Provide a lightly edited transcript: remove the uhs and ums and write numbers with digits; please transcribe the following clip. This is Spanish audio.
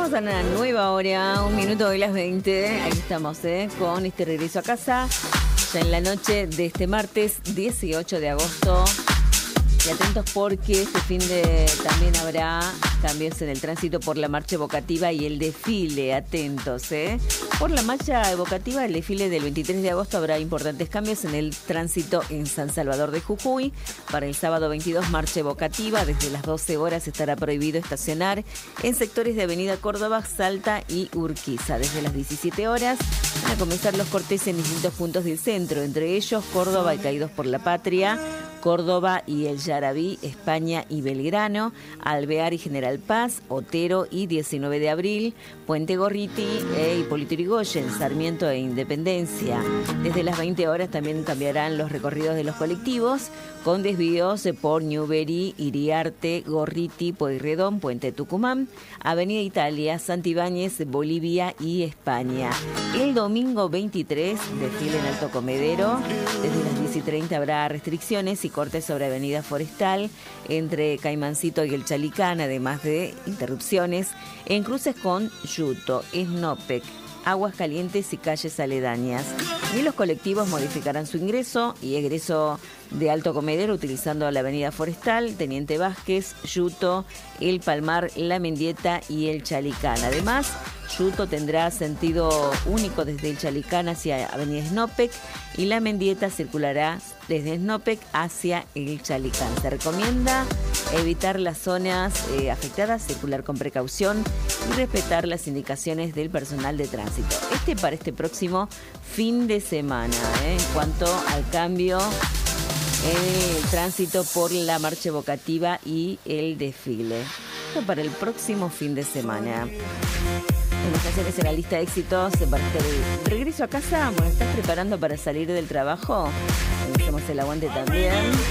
Vamos a una nueva hora, 1 minuto de las 20. Ahí estamos, con este regreso a casa. Ya en la noche de este martes 18 de agosto. Y atentos porque este fin de también habrá cambios en el tránsito por la marcha evocativa y el desfile. Atentos, Por la marcha evocativa, el desfile del 23 de agosto habrá importantes cambios en el tránsito en San Salvador de Jujuy. Para el sábado 22, marcha evocativa. Desde las 12 horas estará prohibido estacionar en sectores de Avenida Córdoba, Salta y Urquiza. Desde las 17 horas van a comenzar los cortes en distintos puntos del centro, entre ellos Córdoba y Caídos por la Patria, Córdoba y el Yarabí, España y Belgrano, Alvear y General Paz, Otero y 19 de abril, Puente Gorriti e Hipólito Yrigoyen, Sarmiento e Independencia. Desde las 20 horas también cambiarán los recorridos de los colectivos, con desvíos por Newbery, Iriarte, Gorriti, Pueyrredón, Puente Tucumán, Avenida Italia, Santibáñez, Bolivia y España. El domingo 23, desfile en Alto Comedero. Desde las 10:30 habrá restricciones y cortes sobre Avenida Forestal, entre Caimancito y el Chalicán, además de interrupciones en cruces con Yuto, Esnopec, Aguas Calientes y calles aledañas. Y los colectivos modificarán su ingreso y egreso de Alto Comedero utilizando la Avenida Forestal, Teniente Vázquez, Yuto, El Palmar, La Mendieta y el Chalicán. Además, Yuto tendrá sentido único desde el Chalicán hacia Avenida Snopec y La Mendieta circulará desde Snopec hacia el Chalicán. Se recomienda evitar las zonas afectadas, circular con precaución y respetar las indicaciones del personal de tránsito. Para este próximo fin de semana, en cuanto al cambio en el tránsito por la marcha evocativa y el desfile. Esto para el próximo fin de semana. En estaciones en la lista de éxitos para este regreso a casa. Bueno, ¿estás preparando para salir del trabajo? Hacemos el aguante también.